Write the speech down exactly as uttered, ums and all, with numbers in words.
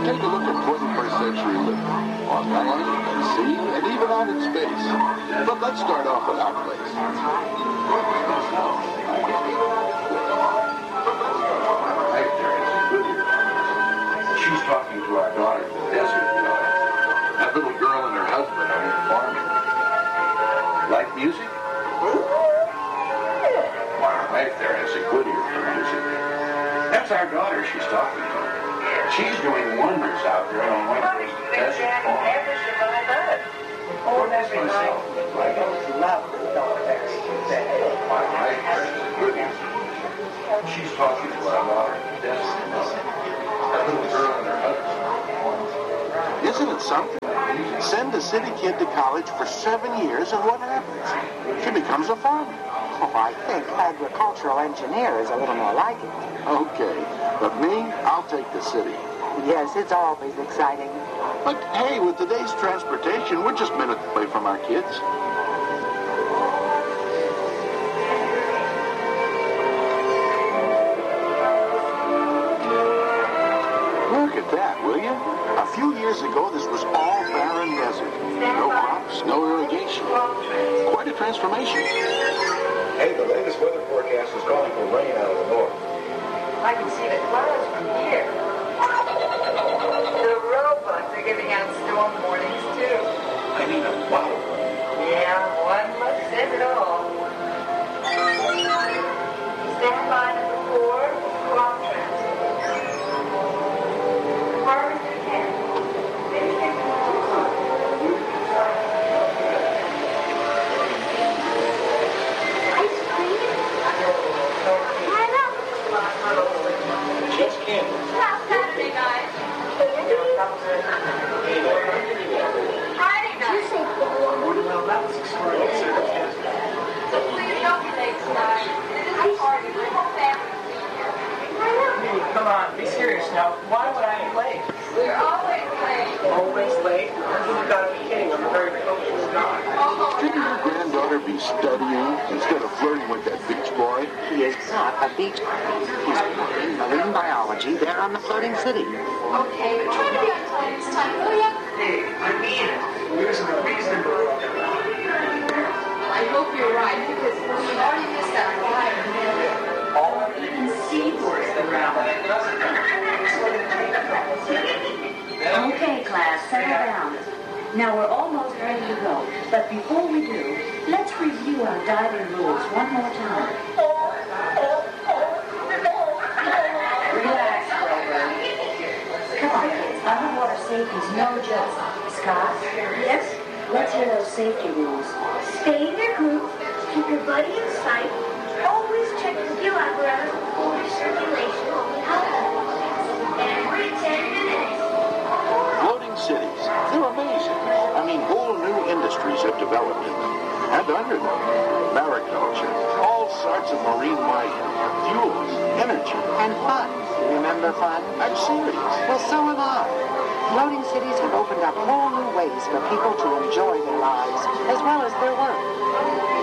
take a look at twenty-first century living on land and sea and even out in space. But let's start off at our place. She's talking to our daughter, the desert daughter. That little girl and her husband are in farming. Like music? My wife there has a good ear for music. That's our daughter she's talking to. She's doing wonders out there on one of those desert farms. Oh, that's myself. My daughter. My wife there has a good ear for music. She's talking to our daughter, the desert daughter. That little girl and her husband. Isn't it something? Send a city kid to college for seven years and what happens? She becomes a farmer. Oh, I think agricultural engineer is a little more like it. Okay, but me, I'll take the city. Yes, it's always exciting. But hey, with today's transportation, we're just minutes away from our kids. Look at that, will you? A few years ago, this was all barren desert. No crops, no irrigation. Quite a transformation. Hey, the latest weather forecast is calling for rain out of the north. I can see the clouds from here. The robots are giving out storm warnings, too. I mean a bottle. Yeah, one look says it all. Stand by number four, crop transport. Harvester ten. Just can't. Saturday night. Friday night. Well, that was extraordinary circumstance. So please don't be late tonight. It is a party. My whole family will be here. Hey, come on, be serious now. Why would I be late? We're always late. Always late? You've got to be kidding. I'm a very punctual guy. Shouldn't your granddaughter be studying instead of flirting with that beach boy? He is not a beach boy. He's studying marine biology there on the floating city. Okay, try to be on time this time, will ya? Hey, I mean it. There's a reason. I hope you're right, because we've already missed our flight. All of it. Even seaboards the ground. Okay, class, settle down. Now we're almost ready to go, but before we do, let's review our diving rules one more time. Relax, Grover. Come on, kids. Underwater safety's no joke. Scott? Yes? Let's hear those safety rules. Stay in your group, keep your buddy in sight, always check the gill apparatus for circulation, every ten minutes. Floating cities, they're amazing. I mean, whole new industries have developed in them. And under them, mariculture, all sorts of marine life, fuels, energy. And fun. Remember fun? I'm serious. Well, so am I. Floating cities have opened up whole new ways for people to enjoy their lives as well as their work.